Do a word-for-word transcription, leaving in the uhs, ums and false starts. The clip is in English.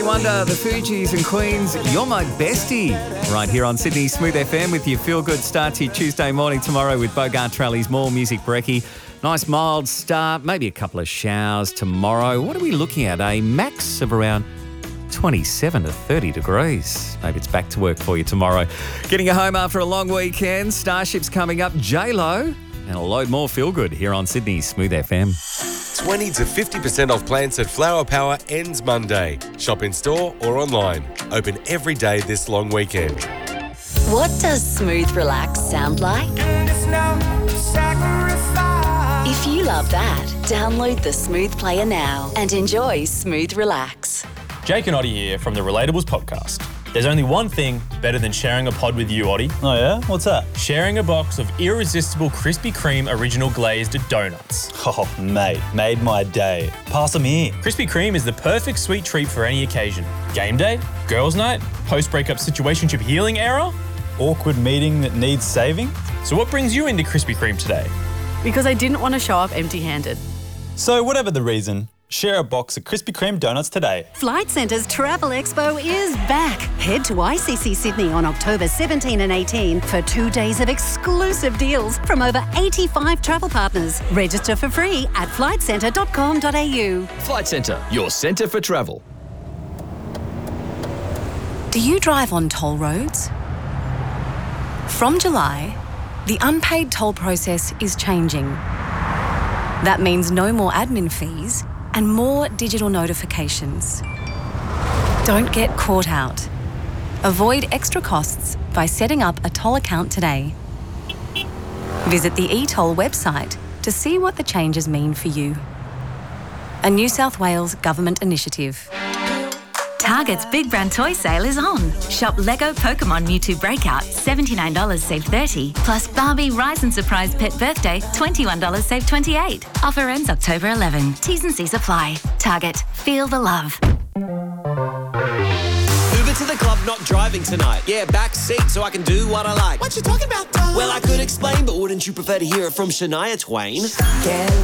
Wonder, the Fugees and Queens, You're My Bestie. Right here on Sydney Smooth F M with your feel-good start to your Tuesday morning tomorrow with Bogart Trally's More Music Brekkie. Nice mild start, maybe a couple of showers tomorrow. What are we looking at? A max of around twenty-seven to thirty degrees. Maybe it's back to work for you tomorrow. Getting you home after a long weekend. Starship's coming up, J-Lo, and a load more feel-good here on Sydney Smooth F M. twenty to fifty percent off plants at Flower Power ends Monday. Shop in store or online. Open every day this long weekend. What does smooth relax sound like? If you love that, download the Smooth Player now and enjoy Smooth Relax. Jake and Oddie here from the Relatables podcast. There's only one thing better than sharing a pod with you, Oddie. Oh yeah? What's that? Sharing a box of irresistible Krispy Kreme original glazed donuts. Oh, mate, made my day. Pass them here. Krispy Kreme is the perfect sweet treat for any occasion. Game day, girls' night, post-breakup situationship healing era. Awkward meeting that needs saving. So what brings you into Krispy Kreme today? Because I didn't want to show up empty-handed. So whatever the reason, share a box of Krispy Kreme donuts today. Flight Centre's Travel Expo is back. Head to I C C Sydney on October seventeenth and eighteenth for two days of exclusive deals from over eighty-five travel partners. Register for free at flight centre dot com dot a u. Flight Centre, your centre for travel. Do you drive on toll roads? From July, the unpaid toll process is changing. That means no more admin fees and more digital notifications. Don't get caught out. Avoid extra costs by setting up a toll account today. Visit the eToll website to see what the changes mean for you. A New South Wales government initiative. Target's Big Brand Toy Sale is on. Shop Lego Pokemon Mewtwo Breakout, seventy-nine dollars save thirty dollars. Plus Barbie Rise and Surprise Pet Birthday, twenty-one dollars save twenty-eight dollars. Offer ends October eleventh. T's and C's apply. Target. Feel the love. Uber to the club, not driving tonight. Yeah, back seat so I can do what I like. What you talking about, dog? Well, I could explain, but wouldn't you prefer to hear it from Shania Twain? Yeah.